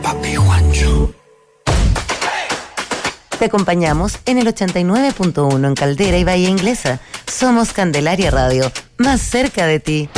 Papi Juancho. Te acompañamos en el 89.1 en Caldera y Bahía Inglesa. Somos Candelaria Radio, más cerca de ti.